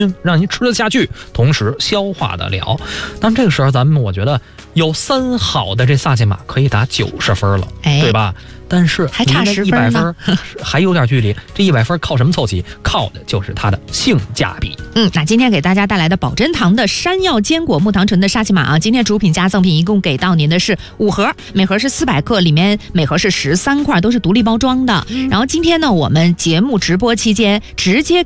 让您吃得下去，同时消化得了。但这个时候我觉得有3好的这萨琪玛可以打90分了，对吧？但是还差10分呢， 还有点距离。这100分靠什么凑齐？靠的就是它的性价比。 那今天给大家带来的宝珍堂的山药坚果木糖醇的沙琪玛啊，今天主品加赠品一共给到您的是5盒，每盒是400克，里面每盒是13块，都是独立包装的。然后今天呢，我们节目直播期间直接